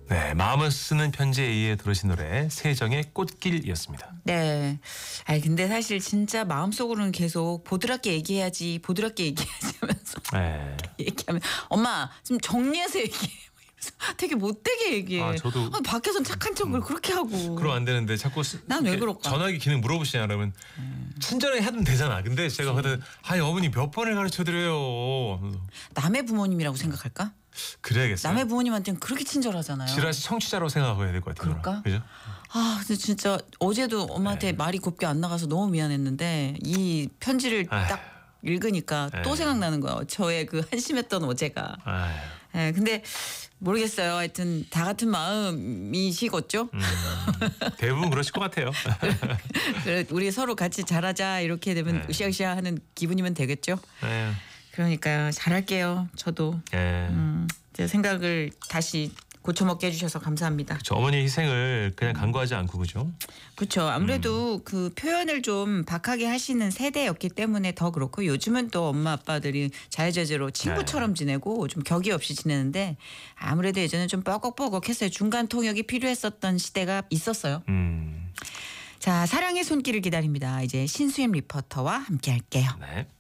네, 마음을 쓰는 편지에 의해 들으신 노래 세정의 꽃길이었습니다. 네. 아니 근데 사실 진짜 마음속으로는 계속 보드랍게 얘기해야지 하면서 네. 얘기하면 엄마 좀 정리해서 얘기해. 이러면서 되게 못되게 얘기해. 아, 저도 밖에선 착한 척을 그렇게 하고. 그럼 안 되는데 자꾸 난 왜 그럴까? 전화기 기능 물어보시냐 그러면 친절하게 하면 되잖아. 근데 제가 그때 아니 어머니 몇 번을 가르쳐 드려요. 남의 부모님이라고 생각할까? 그래야겠어요. 남의 부모님한테는 그렇게 친절하잖아요. 지라시 청취자라고 생각하고 해야 될 것 같아요. 그럴까? 그죠? 아, 근데 진짜 어제도 엄마한테 말이 곱게 안 나가서 너무 미안했는데 이 편지를 아휴. 딱 읽으니까 또 에휴. 생각나는 거예요. 저의 그 한심했던 어제가. 아유. 예, 근데 모르겠어요. 하여튼 다 같은 마음이시겠죠? 대부분 그러실 것 같아요. 그래, 우리 서로 같이 잘하자 이렇게 되면 으쌰으쌰 하는 기분이면 되겠죠? 네. 그러니까요. 잘할게요. 저도. 예. 제 생각을 다시 고쳐먹게 해주셔서 감사합니다. 저 어머니의 희생을 그냥 간과하지 않고 그죠? 그렇죠. 아무래도 그 표현을 좀 박하게 하시는 세대였기 때문에 더 그렇고 요즘은 또 엄마 아빠들이 자유자재로 친구처럼 지내고 좀 격이 없이 지내는데 아무래도 예전에 좀 뻐걱뻐걱했어요. 중간 통역이 필요했었던 시대가 있었어요. 자, 사랑의 손길을 기다립니다. 이제 신수임 리포터와 함께 할게요. 네.